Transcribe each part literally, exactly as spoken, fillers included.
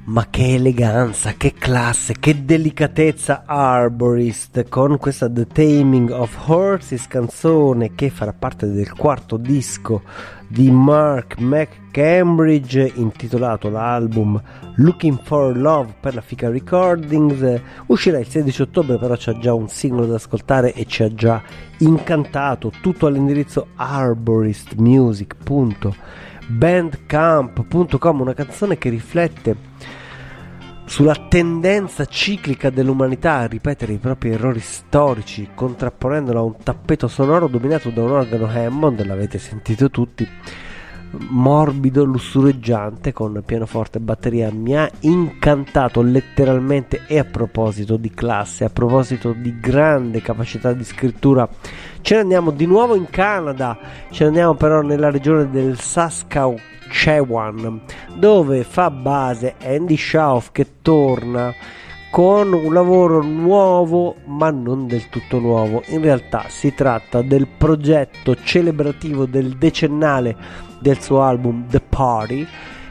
Ma che eleganza, che classe, che delicatezza Arborist con questa The Taming of Horses, canzone che farà parte del quarto disco di Mark McCambridge, intitolato l'album Looking for Love per la Fica Recordings. Uscirà il sedici ottobre, però c'ha già un singolo da ascoltare e ci ha già incantato. Tutto all'indirizzo arborist music punto bandcamp punto com, una canzone che riflette sulla tendenza ciclica dell'umanità a ripetere i propri errori storici, contrapponendola a un tappeto sonoro dominato da un organo Hammond, l'avete sentito tutti, morbido, lussureggiante, con pianoforte e batteria. Mi ha incantato letteralmente. E a proposito di classe, a proposito di grande capacità di scrittura, ce ne andiamo di nuovo in Canada, ce ne andiamo però nella regione del Saskatchewan, dove fa base Andy Shauf, che torna con un lavoro nuovo, ma non del tutto nuovo. In realtà si tratta del progetto celebrativo del decennale del suo album The Party,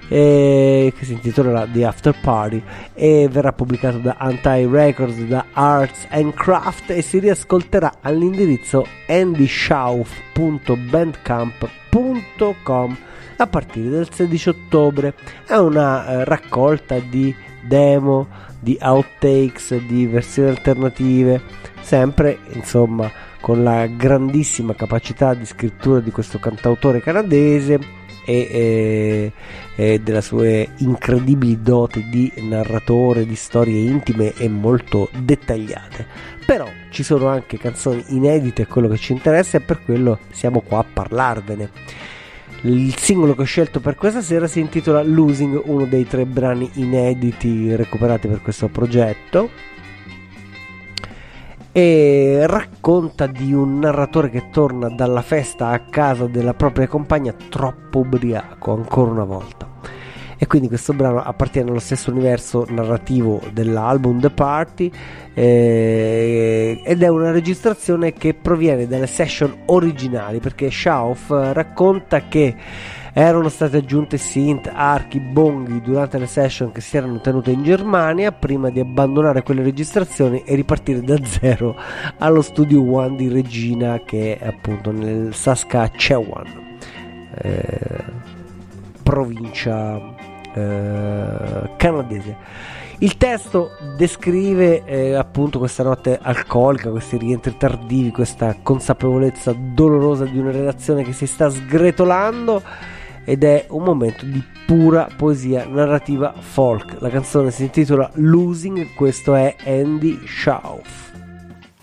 eh, che si intitolerà The After Party, e verrà pubblicato da Anti Records, da Arts and Craft, e si riascolterà all'indirizzo andy shauf punto bandcamp punto com a partire dal sedici ottobre. È una eh, raccolta di demo, di outtakes, di versioni alternative, sempre insomma con la grandissima capacità di scrittura di questo cantautore canadese e, e, e delle sue incredibili doti di narratore di storie intime e molto dettagliate. Però ci sono anche canzoni inedite, quello che ci interessa, e per quello siamo qua a parlarvene. Il singolo che ho scelto per questa sera si intitola Losing, uno dei tre brani inediti recuperati per questo progetto, e racconta di un narratore che torna dalla festa a casa della propria compagna troppo ubriaco ancora una volta. E quindi questo brano appartiene allo stesso universo narrativo dell'album The Party, eh, ed è una registrazione che proviene dalle session originali, perché Shauf racconta che erano state aggiunte synth, archi, bonghi durante le session che si erano tenute in Germania prima di abbandonare quelle registrazioni e ripartire da zero allo Studio One di Regina, che è appunto nel Saskatchewan, eh, provincia eh, canadese. Il testo descrive eh, appunto questa notte alcolica, questi rientri tardivi, questa consapevolezza dolorosa di una relazione che si sta sgretolando, ed è un momento di pura poesia narrativa folk. La canzone si intitola Losing, questo è Andy Shauf.